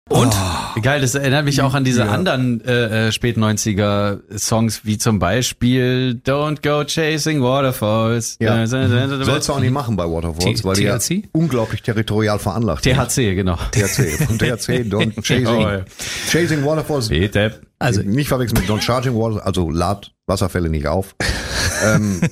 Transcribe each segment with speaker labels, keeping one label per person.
Speaker 1: Und?
Speaker 2: Geil, das erinnert mich auch an diese anderen Spät-90er-Songs, wie zum Beispiel Don't Go Chasing Waterfalls.
Speaker 3: Ja. Sollst du auch nicht machen bei Waterfalls, weil die ja unglaublich territorial veranlagt sind.
Speaker 2: THC, genau.
Speaker 3: THC. Von THC, Don't Chasing Waterfalls. Also nicht verwechseln mit Don't Charging Waterfalls, also lad Wasserfälle nicht auf. Nee,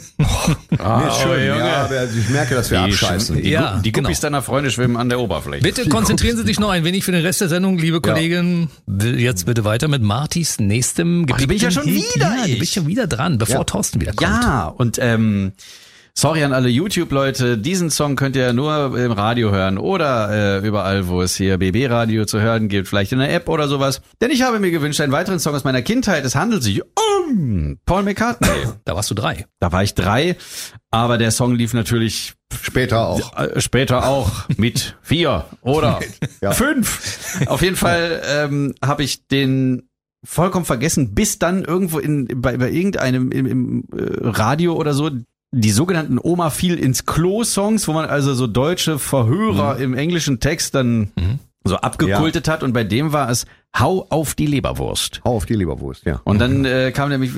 Speaker 3: schön. Ja, aber ich merke, dass wir abscheißen.
Speaker 2: Die Guppies deiner Freunde schwimmen an der Oberfläche.
Speaker 1: Bitte konzentrieren Sie sich noch ein wenig für den Rest der Sendung, liebe Kollegen. Jetzt bitte weiter mit Martys nächstem Gebiet.
Speaker 2: Du bist ja schon wieder.
Speaker 1: Ja, du bist schon wieder dran, bevor Thorsten wieder kommt.
Speaker 2: Ja, und sorry an alle YouTube-Leute, diesen Song könnt ihr nur im Radio hören oder überall, wo es hier BB-Radio zu hören gibt, vielleicht in der App oder sowas. Denn ich habe mir gewünscht, einen weiteren Song aus meiner Kindheit. Es handelt sich um Paul McCartney.
Speaker 1: Da warst du 3.
Speaker 2: Da war ich 3, aber der Song lief natürlich
Speaker 3: später auch
Speaker 2: mit 4 oder 5. Auf jeden Fall habe ich den vollkommen vergessen, bis dann irgendwo bei irgendeinem im Radio oder so die sogenannten Oma fiel ins Klo-Songs, wo man also so deutsche Verhörer im englischen Text dann so abgekultet hat, und bei dem war es Hau auf die Leberwurst.
Speaker 3: Hau auf die Leberwurst, ja.
Speaker 2: Und dann kam er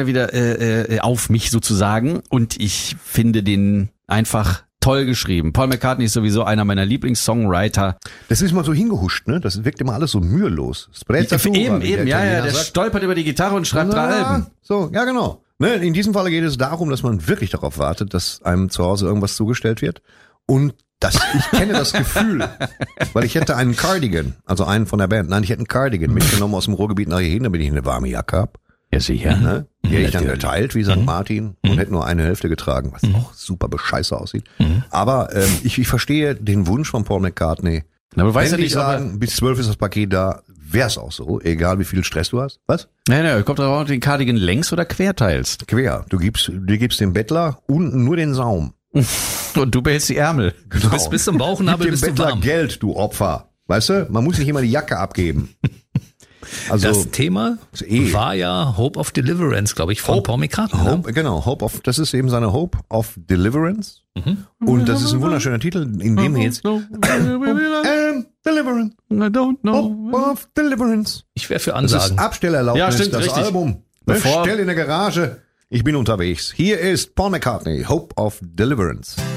Speaker 2: wieder auf mich sozusagen, und ich finde den einfach toll geschrieben. Paul McCartney ist sowieso einer meiner Lieblings-Songwriter.
Speaker 3: Das ist mal so hingehuscht, ne? Das wirkt immer alles so mühelos.
Speaker 2: Eben, der stolpert über die Gitarre und schreibt 3 Alben.
Speaker 3: So, ja genau. Ne, in diesem Falle geht es darum, dass man wirklich darauf wartet, dass einem zu Hause irgendwas zugestellt wird. Und ich kenne das Gefühl, weil ich hätte einen Cardigan, also einen von der Band, ich hätte einen Cardigan mitgenommen aus dem Ruhrgebiet nach hierhin, damit ich eine warme Jacke habe.
Speaker 2: Ja, sicher.
Speaker 3: Ne? Die hätte ich dann geteilt wie St. Martin und hätte nur eine Hälfte getragen, was auch super bescheiße aussieht. Aber ich verstehe den Wunsch von Paul McCartney.
Speaker 2: Aber weißt du
Speaker 3: nicht
Speaker 2: nicht,
Speaker 3: sagen, bis 12 ist das Paket da, wär's auch so, egal wie viel Stress du hast. Was?
Speaker 2: Nein, kommt drauf an, den Cardigan längs oder quer teilst.
Speaker 3: Quer. Du gibst dem Bettler unten nur den Saum.
Speaker 2: Und du behältst die Ärmel.
Speaker 3: Genau.
Speaker 1: Du bist bis zum Bauchnabel,
Speaker 3: bist du Bettler warm. Geld, du Opfer. Weißt du, man muss nicht immer die Jacke abgeben.
Speaker 1: Also, das Thema war ja Hope of Deliverance, glaube ich, von Paul McCartney.
Speaker 3: Genau, das ist eben seine Hope of Deliverance. Und das ist ein wunderschöner Titel, in dem wir jetzt Deliverance.
Speaker 2: I don't know.
Speaker 3: Hope of Deliverance.
Speaker 1: Ich wäre für Ansagen.
Speaker 3: Das ist Abstellerlaubnis,
Speaker 2: ja, stimmt,
Speaker 3: das
Speaker 2: richtig.
Speaker 3: Album. Stell in der Garage. Ich bin unterwegs. Hier ist Paul McCartney, Hope of Deliverance.